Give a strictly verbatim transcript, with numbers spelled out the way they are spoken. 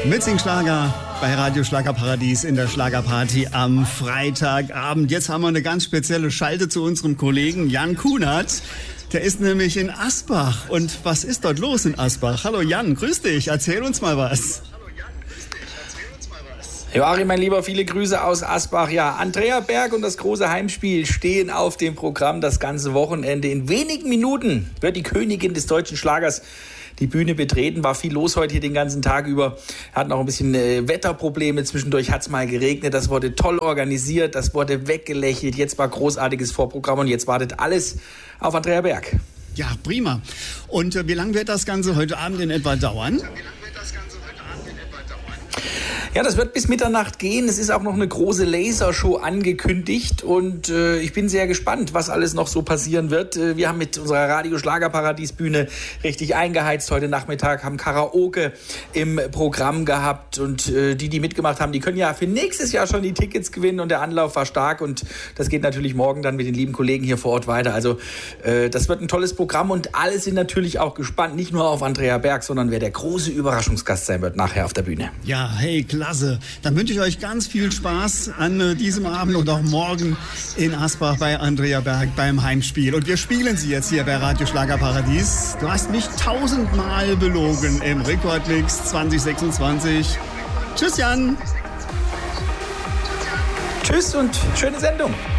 Mitsing-Schlager bei Radio Schlagerparadies in der Schlagerparty am Freitagabend. Jetzt haben wir eine ganz spezielle Schalte zu unserem Kollegen Jan Kunert. Der ist nämlich in Asbach. Und was ist dort los in Asbach? Hallo Jan, grüß dich. Erzähl uns mal was. Joachim, mein Lieber, viele Grüße aus Asbach. Ja, Andrea Berg und das große Heimspiel stehen auf dem Programm das ganze Wochenende. In wenigen Minuten wird die Königin des deutschen Schlagers die Bühne betreten. War viel los heute hier den ganzen Tag über. Hatten auch ein bisschen äh, Wetterprobleme. Zwischendurch hat es mal geregnet. Das wurde toll organisiert. Das wurde weggelächelt. Jetzt war großartiges Vorprogramm und jetzt wartet alles auf Andrea Berg. Ja, prima. Und äh, wie lange wird das Ganze heute Abend in etwa dauern? Ja, das wird bis Mitternacht gehen. Es ist auch noch eine große Lasershow angekündigt und äh, ich bin sehr gespannt, was alles noch so passieren wird. Äh, wir haben mit unserer Radio Schlagerparadies Bühne richtig eingeheizt heute Nachmittag, haben Karaoke im Programm gehabt und äh, die, die mitgemacht haben, die können ja für nächstes Jahr schon die Tickets gewinnen und der Anlauf war stark und das geht natürlich morgen dann mit den lieben Kollegen hier vor Ort weiter. Also äh, das wird ein tolles Programm und alle sind natürlich auch gespannt, nicht nur auf Andrea Berg, sondern wer der große Überraschungsgast sein wird nachher auf der Bühne. Ja, hey, klar. Klasse. Dann wünsche ich euch ganz viel Spaß an äh, diesem Abend und auch morgen in Asbach bei Andrea Berg beim Heimspiel. Und wir spielen sie jetzt hier bei Radio Schlagerparadies. Du hast mich tausendmal belogen im Rekordmix zwanzig sechsundzwanzig. Tschüss, Jan. Tschüss und schöne Sendung.